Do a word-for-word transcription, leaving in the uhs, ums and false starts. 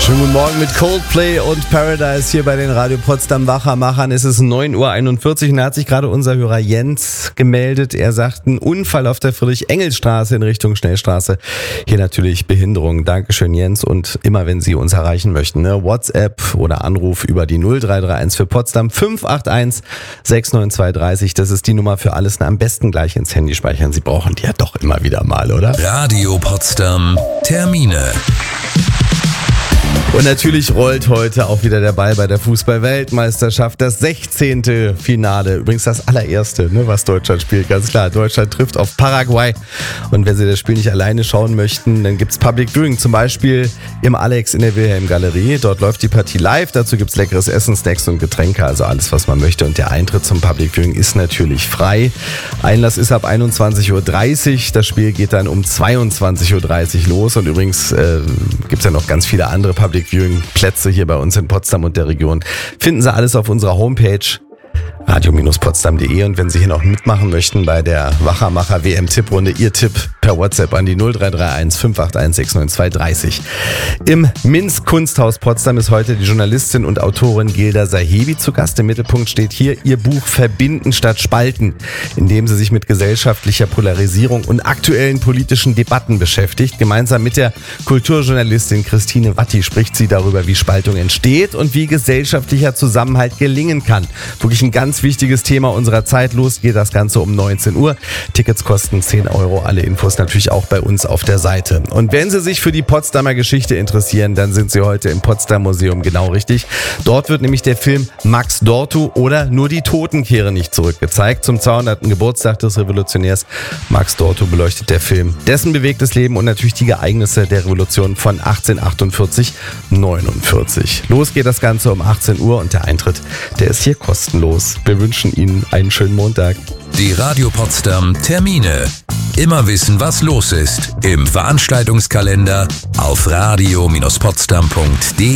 Schönen guten Morgen mit Coldplay und Paradise hier bei den Radio Potsdam Wachermachern. Es ist neun Uhr einundvierzig und da hat sich gerade unser Hörer Jens gemeldet. Er sagt, ein Unfall auf der Friedrich-Engels-Straße in Richtung Schnellstraße. Hier natürlich Behinderung. Dankeschön, Jens. Und immer, wenn Sie uns erreichen möchten, ne? WhatsApp oder Anruf über die null drei drei eins für Potsdam fünf acht eins sechs neun zwei drei null. Das ist die Nummer für alles. Na, am besten gleich ins Handy speichern. Sie brauchen die ja doch immer wieder mal, oder? Radio Potsdam Termine. Und natürlich rollt heute auch wieder der Ball bei der Fußball-Weltmeisterschaft. Das sechzehnte Finale. Übrigens das allererste, ne, was Deutschland spielt. Ganz klar, Deutschland trifft auf Paraguay. Und wenn Sie das Spiel nicht alleine schauen möchten, dann gibt's Public Viewing. Zum Beispiel im Alex in der Wilhelm-Galerie. Dort läuft die Partie live. Dazu gibt's leckeres Essen, Snacks und Getränke. Also alles, was man möchte. Und der Eintritt zum Public Viewing ist natürlich frei. Einlass ist ab einundzwanzig Uhr dreißig. Das Spiel geht dann um zweiundzwanzig Uhr dreißig los. Und übrigens äh, gibt's ja noch ganz viele andere Public Viewing Plätze hier bei uns in Potsdam und der Region. Finden Sie alles auf unserer Homepage radio potsdam punkt de. Und wenn Sie hier noch mitmachen möchten bei der Wachermacher W M-Tipprunde, Ihr Tipp per WhatsApp an die null drei drei eins fünf acht eins sechs neun zwei drei null. Im Minsk Kunsthaus Potsdam ist heute die Journalistin und Autorin Gilda Sahebi zu Gast. Im Mittelpunkt steht hier ihr Buch Verbinden statt Spalten, in dem sie sich mit gesellschaftlicher Polarisierung und aktuellen politischen Debatten beschäftigt. Gemeinsam mit der Kulturjournalistin Christine Watti spricht sie darüber, wie Spaltung entsteht und wie gesellschaftlicher Zusammenhalt gelingen kann. Wirklich ein ganz wichtiges Thema unserer Zeit. Los geht das Ganze um neunzehn Uhr. Tickets kosten zehn Euro. Alle Infos natürlich auch bei uns auf der Seite. Und wenn Sie sich für die Potsdamer Geschichte interessieren, dann sind Sie heute im Potsdam Museum genau richtig. Dort wird nämlich der Film Max Dortu oder Nur die Toten kehren nicht zurück gezeigt. Zum zweihundertsten Geburtstag des Revolutionärs Max Dortu beleuchtet der Film dessen bewegtes Leben und natürlich die Ereignisse der Revolution von achtzehnhundertachtundvierzig neunundvierzig. Los geht das Ganze um achtzehn Uhr und der Eintritt, der ist hier kostenlos. Wir wünschen Ihnen einen schönen Montag. Die Radio Potsdam Termine. Immer wissen, was los ist. Im Veranstaltungskalender auf radio Potsdam punkt de.